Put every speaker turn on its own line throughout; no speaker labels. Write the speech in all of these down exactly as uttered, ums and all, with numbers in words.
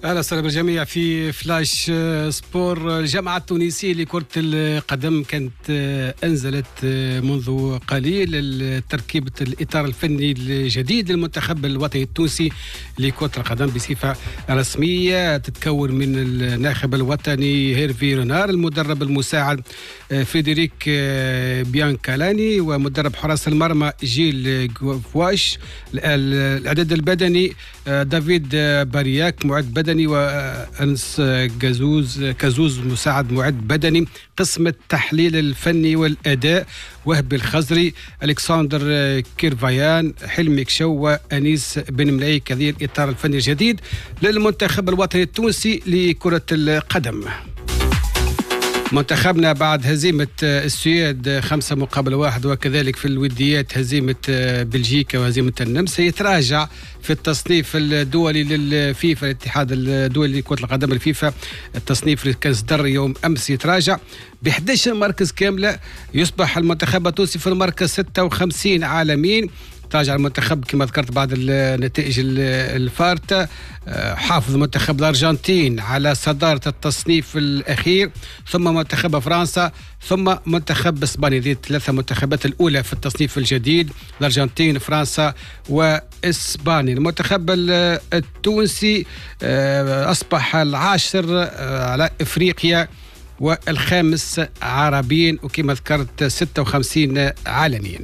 أهلا وسهلا بالجميع في فلاش سبور. الجامعة التونسية لكرة القدم كانت أنزلت منذ قليل تركيبة الإطار الفني الجديد للمنتخب الوطني التونسي لكرة القدم بصفة رسمية، تتكون من الناخب الوطني هيرفي رونار، المدرب المساعد فريدريك بيانكالاني، ومدرب حراس المرمى جيل غوفواش، الإعداد البدني دافيد بارياك معد بدني، وأنس كازوز كازوز مساعد معد بدني. قسم التحليل الفني والأداء وهبي الخزري، ألكسندر كيرفايان، حلمي كشو، وأنيس بن ملايك. هذه الإطار الفني الجديد للمنتخب الوطني التونسي لكرة القدم. منتخبنا بعد هزيمة السويد خمسة مقابل واحد، وكذلك في الوديات هزيمة بلجيكا وهزيمة النمسا، يتراجع في التصنيف الدولي للفيفا، الاتحاد الدولي لكرة القدم الفيفا. التصنيف اللي كان صدر يوم أمس يتراجع ب إحدى عشر مركز كاملة، يصبح المنتخب التونسي في المركز ستة وخمسين عالميا. تراجع المنتخب كما ذكرت بعد النتائج الفارطة. حافظ منتخب الأرجنتين على صدارة التصنيف الأخير، ثم منتخب فرنسا، ثم منتخب إسبانيا. هذه الثلاثة منتخبات الأولى في التصنيف الجديد، الأرجنتين، فرنسا، وإسبانيا. المنتخب التونسي أصبح العاشر على إفريقيا والخامس عربيا، وكما ذكرت ستة وخمسين عالميا.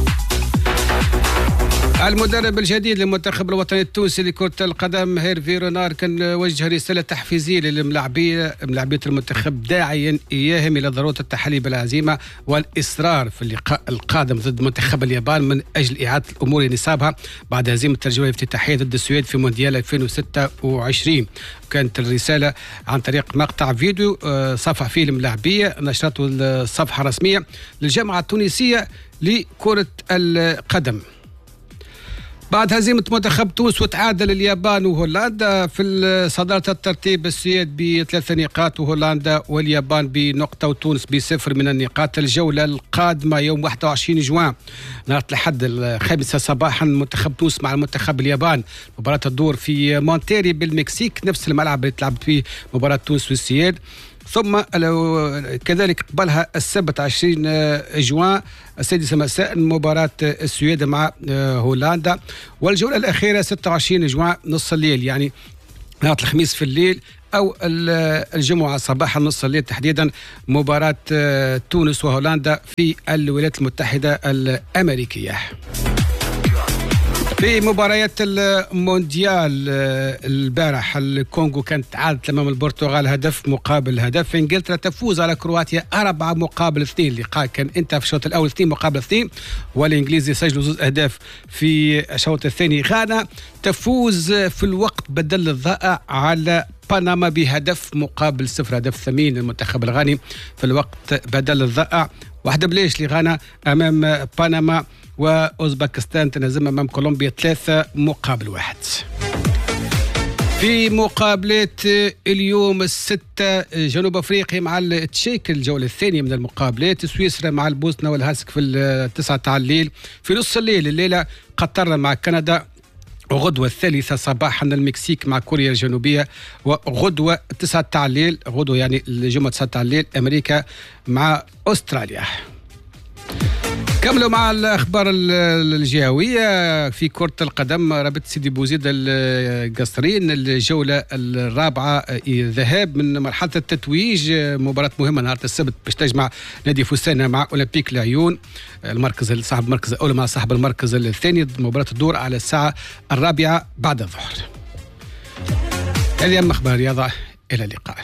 المدرب الجديد للمنتخب الوطني التونسي لكرة القدم هيرفي رونار كان وجه رسالة تحفيزية للملاعبية ملاعبية المنتخب، داعيا إياهم إلى ضرورة التحلي بالعزيمة والإصرار في اللقاء القادم ضد منتخب اليابان من أجل إعادة الأمور لنصابها بعد هزيمة الجولة الافتتاحية ضد السويد في مونديال ألفين وستة وعشرين. كانت الرسالة عن طريق مقطع فيديو صفح فيه الملاعبية، نشرته الصفحة الرسمية للجامعة التونسية لكرة القدم. بعد هزيمة منتخب تونس وتعادل اليابان وهولندا في صدارة الترتيب، السويد بثلاث نقاط وهولندا واليابان بنقطة وتونس بصفر من النقاط. الجولة القادمة يوم واحد وعشرين جوان نهار الأحد الخامسة صباحا منتخب تونس مع المنتخب اليابان. مباراة تدور في مونتيري بالمكسيك، نفس الملعب اللي تلعبت فيه مباراة تونس والسويد. ثم كذلك قبلها السبت عشرين جوان السادسة مساء مباراة السويد مع هولندا. والجولة الأخيرة ستة وعشرين جوان نص الليل، يعني نهار الخميس في الليل أو الجمعة صباحا نص الليل تحديدا، مباراة تونس وهولندا في الولايات المتحدة الأمريكية. في مباريات المونديال البارح الكونغو كانت تعادلت امام البرتغال هدف مقابل هدف. انجلترا تفوز على كرواتيا أربعة مقابل اثنين، اللقاء كان انتهى في الشوط الاول اثنين مقابل اثنين، والانجليزي سجلوا زوج اهداف في الشوط الثاني. غانا تفوز في الوقت بدل الضائع على بنما بهدف مقابل صفر، هدف ثمين المنتخب الغاني في الوقت بدل الضائع. واحدة بليش لغانا امام بنما، وأوزبكستان تنهزم أمام كولومبيا ثلاثة مقابل واحد. في مقابلات اليوم الستة جنوب أفريقيا مع التشيك الجولة الثانية من المقابلات، سويسرا مع البوسنة والهرسك في التسعة تاع الليل. في نص الليل الليلة قطر مع كندا، وغدوة الثالثة صباحا المكسيك مع كوريا الجنوبية، وغدوة تسعة تاع الليل غدوة يعني الجمعة تسعة تاع الليل أمريكا مع أستراليا. كملوا مع الأخبار الجهوية في كرة القدم. رابطة سيدي بوزيد القصرين الجولة الرابعة ذهاب من مرحلة التتويج، مباراة مهمة نهار السبت باش تجمع نادي فستانة مع أولمبيك العيون، المركز صاحب المركز الأول مع صاحب المركز الثاني. مباراة الدور على الساعة الرابعة بعد الظهر. هذه أهم أخبار الرياضة، إلى اللقاء.